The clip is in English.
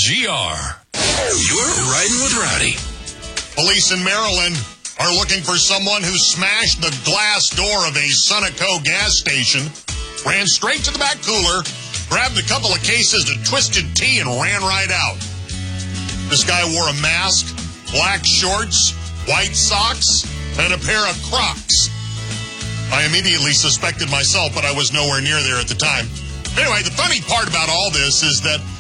WGR. You're riding with Rowdy. Police in Maryland are looking for someone who smashed the glass door of a Sunoco gas station, ran straight to the back cooler, grabbed a couple of cases of Twisted Tea, and ran right out. This guy wore a mask, black shorts, white socks, and a pair of Crocs. I immediately suspected myself, but I was nowhere near there at the time. Anyway, the funny part about all this is that